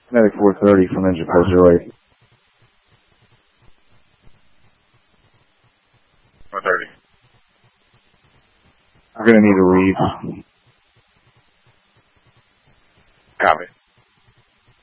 Medic 430 from Engine Post 08. 430. We're going to need a read. Copy.